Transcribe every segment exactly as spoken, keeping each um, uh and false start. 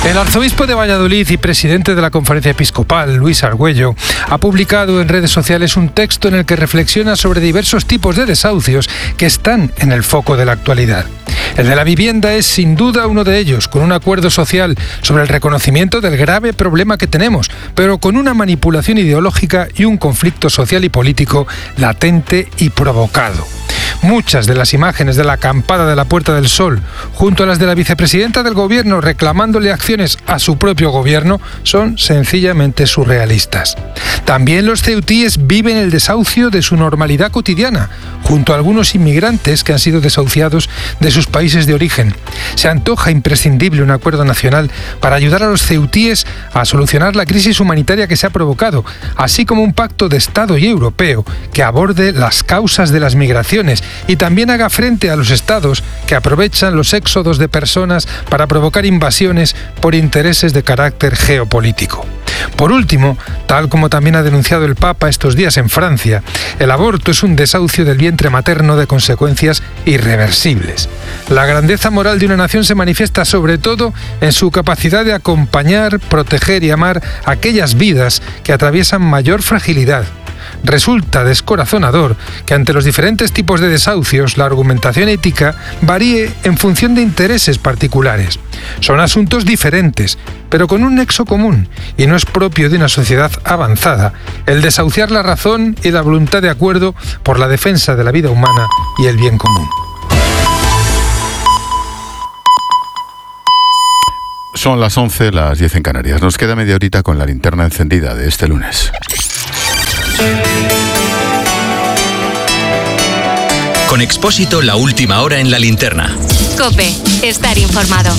El arzobispo de Valladolid y presidente de la Conferencia Episcopal, Luis Argüello, ha publicado en redes sociales un texto en el que reflexiona sobre diversos tipos de desahucios que están en el foco de la actualidad. El de la vivienda es sin duda uno de ellos, con un acuerdo social sobre el reconocimiento del grave problema que tenemos, pero con una manipulación ideológica y un conflicto social y político latente y provocado. Muchas de las imágenes de la acampada de la Puerta del Sol, junto a las de la vicepresidenta del gobierno reclamándole acciones a su propio gobierno, son sencillamente surrealistas. También los ceutíes viven el desahucio de su normalidad cotidiana, junto a algunos inmigrantes que han sido desahuciados de sus países de origen. Se antoja imprescindible un acuerdo nacional para ayudar a los ceutíes a solucionar la crisis humanitaria que se ha provocado, así como un pacto de Estado y europeo que aborde las causas de las migraciones y también haga frente a los estados que aprovechan los éxodos de personas para provocar invasiones por intereses de carácter geopolítico. Por último, tal como también ha denunciado el Papa estos días en Francia, el aborto es un desahucio del vientre materno de consecuencias irreversibles. La grandeza moral de una nación se manifiesta sobre todo en su capacidad de acompañar, proteger y amar aquellas vidas que atraviesan mayor fragilidad. Resulta descorazonador que ante los diferentes tipos de desahucios la argumentación ética varíe en función de intereses particulares. Son asuntos diferentes, pero con un nexo común, y no es propio de una sociedad avanzada el desahuciar la razón y la voluntad de acuerdo por la defensa de la vida humana y el bien común. Son las once, las diez en Canarias. Nos queda media horita con la linterna encendida de este lunes. Con Expósito, la última hora en la linterna. COPE, estar informado.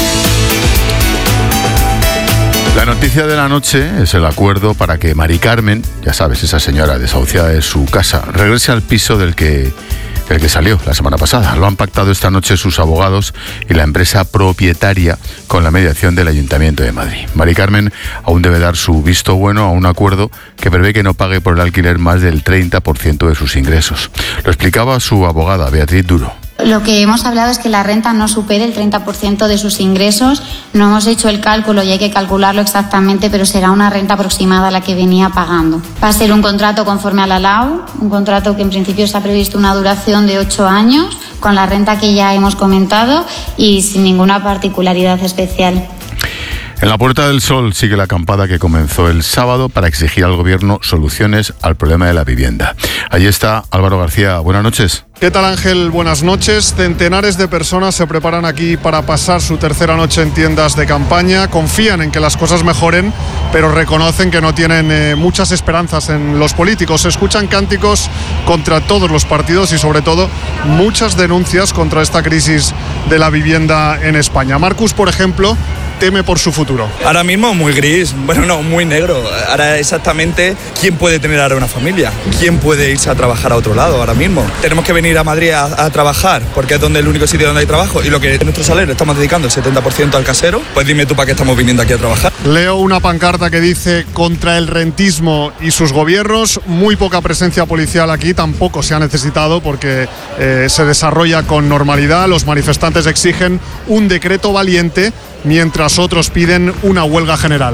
La noticia de la noche es el acuerdo para que Mari Carmen, ya sabes, esa señora desahuciada de su casa, regrese al piso del que, del que salió la semana pasada. Lo han pactado esta noche sus abogados y la empresa propietaria con la mediación del Ayuntamiento de Madrid. Mari Carmen aún debe dar su visto bueno a un acuerdo que prevé que no pague por el alquiler más del treinta por ciento de sus ingresos. Lo explicaba su abogada, Beatriz Duro. Lo que hemos hablado es que la renta no supere el treinta por ciento de sus ingresos. No hemos hecho el cálculo y hay que calcularlo exactamente, pero será una renta aproximada a la que venía pagando. Va a ser un contrato conforme a la L A U, un contrato que en principio está previsto una duración de ocho años, con la renta que ya hemos comentado y sin ninguna particularidad especial. En la Puerta del Sol sigue la acampada que comenzó el sábado para exigir al Gobierno soluciones al problema de la vivienda. Allí está Álvaro García. Buenas noches. ¿Qué tal, Ángel? Buenas noches. Centenares de personas se preparan aquí para pasar su tercera noche en tiendas de campaña. Confían en que las cosas mejoren, pero reconocen que no tienen eh, muchas esperanzas en los políticos. Se escuchan cánticos contra todos los partidos y, sobre todo, muchas denuncias contra esta crisis de la vivienda en España. Marcus, por ejemplo, teme por su futuro. Ahora mismo muy gris, bueno, no, muy negro. Ahora exactamente, ¿quién puede tener ahora una familia? ¿Quién puede irse a trabajar a otro lado ahora mismo? Tenemos que venir a Madrid a, a trabajar, porque es donde el único sitio donde hay trabajo, y lo que en nuestro salario estamos dedicando el setenta por ciento al casero, pues dime tú para qué estamos viniendo aquí a trabajar. Leo una pancarta que dice contra el rentismo y sus gobiernos. Muy poca presencia policial aquí, tampoco se ha necesitado porque eh, se desarrolla con normalidad. Los manifestantes exigen un decreto valiente, mientras otros piden una huelga general.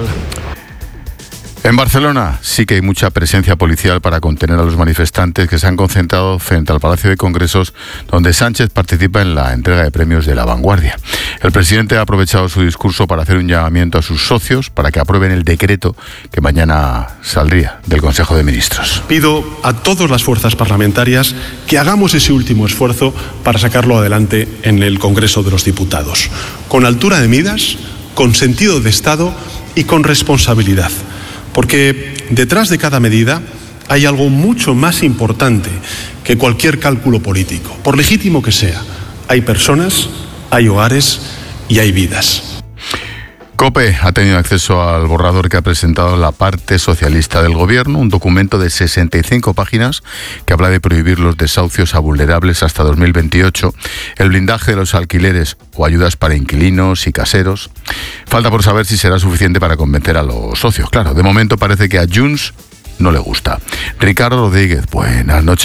En Barcelona sí que hay mucha presencia policial para contener a los manifestantes que se han concentrado frente al Palacio de Congresos, donde Sánchez participa en la entrega de premios de La Vanguardia. El presidente ha aprovechado su discurso para hacer un llamamiento a sus socios para que aprueben el decreto que mañana saldría del Consejo de Ministros. Pido a todas las fuerzas parlamentarias que hagamos ese último esfuerzo para sacarlo adelante en el Congreso de los Diputados, con altura de miras, con sentido de Estado y con responsabilidad. Porque detrás de cada medida hay algo mucho más importante que cualquier cálculo político, por legítimo que sea. Hay personas, hay hogares y hay vidas. COPE ha tenido acceso al borrador que ha presentado la parte socialista del Gobierno, un documento de sesenta y cinco páginas que habla de prohibir los desahucios a vulnerables hasta dos mil veintiocho, el blindaje de los alquileres o ayudas para inquilinos y caseros. Falta por saber si será suficiente para convencer a los socios. Claro, de momento parece que a Junts no le gusta. Ricardo Rodríguez, buenas noches.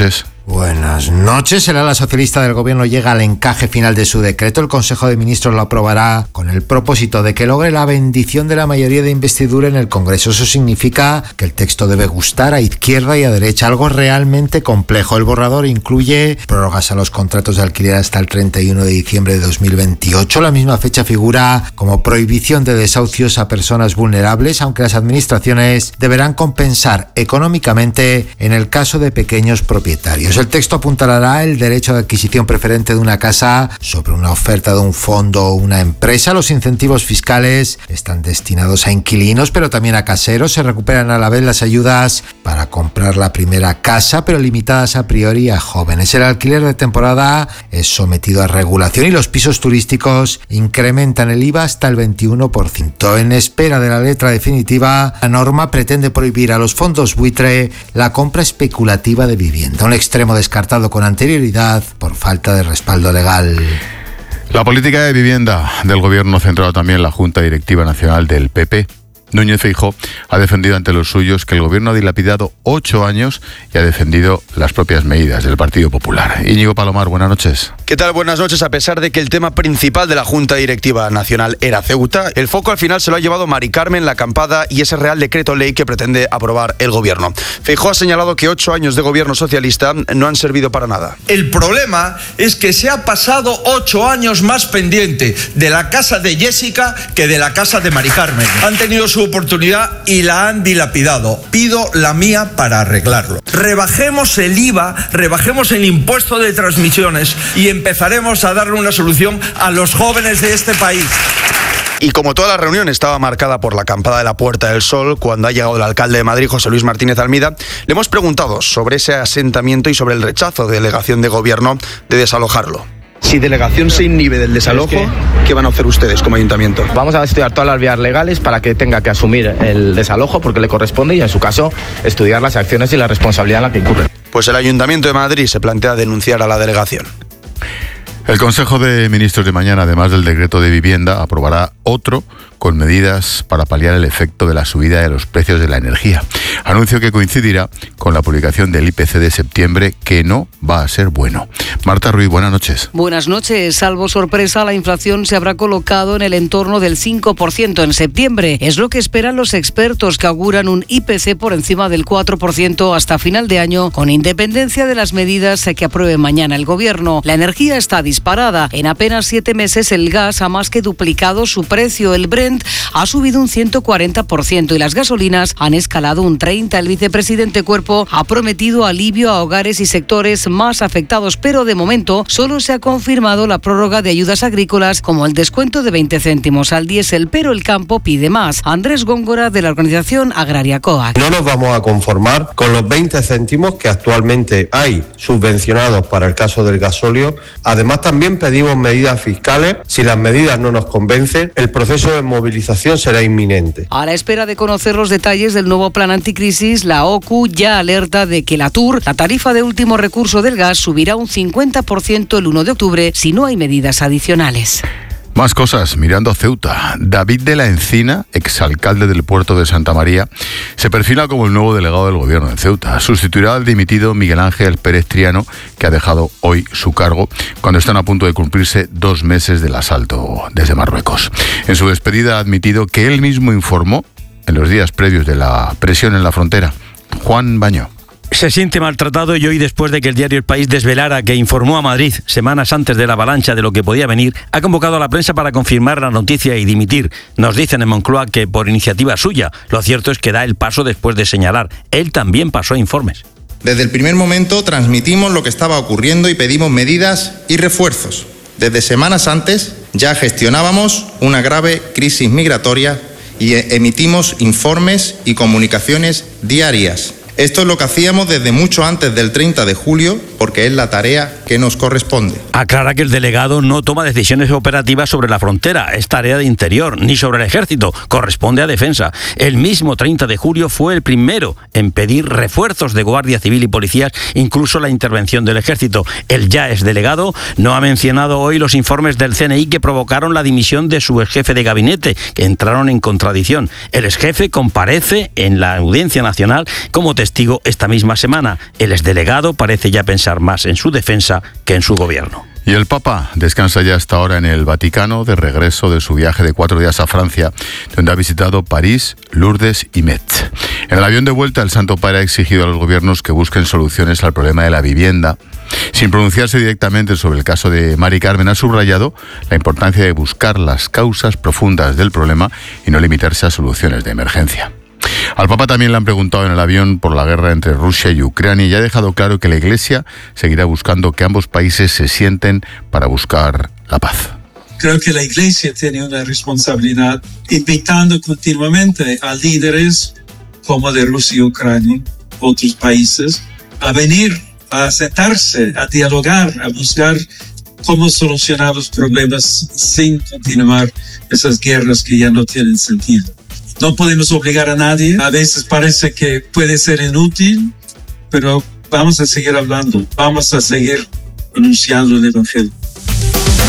Buenas noches. El ala socialista del gobierno llega al encaje final de su decreto. El Consejo de Ministros lo aprobará con el propósito de que logre la bendición de la mayoría de investidura en el Congreso. Eso significa que el texto debe gustar a izquierda y a derecha, algo realmente complejo. El borrador incluye prórrogas a los contratos de alquiler hasta el treinta y uno de diciembre de dos mil veintiocho. La misma fecha figura como prohibición de desahucios a personas vulnerables, aunque las administraciones deberán compensar económicamente en el caso de pequeños propietarios. El texto apuntalará el derecho de adquisición preferente de una casa sobre una oferta de un fondo o una empresa. Los incentivos fiscales están destinados a inquilinos, pero también a caseros. Se recuperan a la vez las ayudas para comprar la primera casa, pero limitadas a priori a jóvenes. El alquiler de temporada es sometido a regulación y los pisos turísticos incrementan el I V A hasta el veintiuno por ciento. En espera de la letra definitiva, la norma pretende prohibir a los fondos buitre la compra especulativa de vivienda, un extremo descartado con anterioridad por falta de respaldo legal. La política de vivienda del gobierno centrado también en la Junta Directiva Nacional del P P. Núñez Feijóo ha defendido ante los suyos que el gobierno ha dilapidado ocho años y ha defendido las propias medidas del Partido Popular. Íñigo Palomar, buenas noches. ¿Qué tal? Buenas noches. A pesar de que el tema principal de la Junta Directiva Nacional era Ceuta, el foco al final se lo ha llevado Mari Carmen, la acampada y ese Real Decreto Ley que pretende aprobar el gobierno. Feijóo ha señalado que ocho años de gobierno socialista no han servido para nada. El problema es que se ha pasado ocho años más pendiente de la casa de Jessica que de la casa de Mari Carmen. Han tenido su oportunidad y la han dilapidado. Pido la mía para arreglarlo. Rebajemos el I V A, rebajemos el impuesto de transmisiones y empezaremos a darle una solución a los jóvenes de este país. Y como toda la reunión estaba marcada por la acampada de la Puerta del Sol, cuando ha llegado el alcalde de Madrid, José Luis Martínez Almeida, le hemos preguntado sobre ese asentamiento y sobre el rechazo de delegación de gobierno de desalojarlo. Si delegación se inhibe del desalojo, es que... ¿qué van a hacer ustedes como ayuntamiento? Vamos a estudiar todas las vías legales para que tenga que asumir el desalojo porque le corresponde y en su caso estudiar las acciones y la responsabilidad en la que incurre. Pues el Ayuntamiento de Madrid se plantea denunciar a la delegación. El Consejo de Ministros de mañana, además del decreto de vivienda, aprobará otro con medidas para paliar el efecto de la subida de los precios de la energía. Anuncio que coincidirá con la publicación del I P C de septiembre, que no va a ser bueno. Marta Ruiz, buenas noches. Buenas noches. Salvo sorpresa, la inflación se habrá colocado en el entorno del cinco por ciento en septiembre. Es lo que esperan los expertos, que auguran un I P C por encima del cuatro por ciento hasta final de año, con independencia de las medidas que apruebe mañana el gobierno. La energía está disparada. En apenas siete meses el gas ha más que duplicado su precio. El Brent ha subido un ciento cuarenta por ciento y las gasolinas han escalado un treinta por ciento. El vicepresidente Cuerpo ha prometido alivio a hogares y sectores más afectados, pero de momento solo se ha confirmado la prórroga de ayudas agrícolas, como el descuento de veinte céntimos al diésel, pero el campo pide más. Andrés Góngora, de la organización agraria COAG. No nos vamos a conformar con los veinte céntimos que actualmente hay subvencionados para el caso del gasóleo. Además, también pedimos medidas fiscales. Si las medidas no nos convencen, el proceso de movilización será inminente. A la espera de conocer los detalles del nuevo plan anticrisis, la O C U ya alerta de que la T U R, la tarifa de último recurso del gas, subirá un cincuenta por ciento el uno de octubre si no hay medidas adicionales. Más cosas, mirando a Ceuta. David de la Encina, exalcalde del puerto de Santa María, se perfila como el nuevo delegado del gobierno en Ceuta. Sustituirá al dimitido Miguel Ángel Pérez Triano, que ha dejado hoy su cargo cuando están a punto de cumplirse dos meses del asalto desde Marruecos. En su despedida ha admitido que él mismo informó en los días previos de la presión en la frontera. Juan Bañó. Se siente maltratado y hoy, después de que el diario El País desvelara que informó a Madrid semanas antes de la avalancha de lo que podía venir, ha convocado a la prensa para confirmar la noticia y dimitir. Nos dicen en Moncloa que por iniciativa suya. Lo cierto es que da el paso después de señalar. Él también pasó informes. Desde el primer momento transmitimos lo que estaba ocurriendo y pedimos medidas y refuerzos. Desde semanas antes ya gestionábamos una grave crisis migratoria y emitimos informes y comunicaciones diarias. Esto es lo que hacíamos desde mucho antes del treinta de julio, porque es la tarea que nos corresponde. Aclara que el delegado no toma decisiones operativas sobre la frontera, es tarea de Interior, ni sobre el Ejército, corresponde a Defensa. El mismo treinta de julio fue el primero en pedir refuerzos de Guardia Civil y policías, incluso la intervención del Ejército. El ya ex delegado no ha mencionado hoy los informes del C N I que provocaron la dimisión de su exjefe de gabinete, que entraron en contradicción. El exjefe comparece en la Audiencia Nacional como testigo testigo esta misma semana. El exdelegado parece ya pensar más en su defensa que en su gobierno. Y el Papa descansa ya hasta ahora en el Vaticano, de regreso de su viaje de cuatro días a Francia, donde ha visitado París, Lourdes y Metz. En el avión de vuelta, el Santo Padre ha exigido a los gobiernos que busquen soluciones al problema de la vivienda. Sin pronunciarse directamente sobre el caso de Mari Carmen, ha subrayado la importancia de buscar las causas profundas del problema y no limitarse a soluciones de emergencia. Al Papa también le han preguntado en el avión por la guerra entre Rusia y Ucrania y ha dejado claro que la Iglesia seguirá buscando que ambos países se sienten para buscar la paz. Creo que la Iglesia tiene una responsabilidad invitando continuamente a líderes como de Rusia y Ucrania, otros países, a venir, a sentarse, a dialogar, a buscar cómo solucionar los problemas sin continuar esas guerras que ya no tienen sentido. No podemos obligar a nadie. A veces parece que puede ser inútil, pero vamos a seguir hablando. Vamos a seguir anunciando el Evangelio.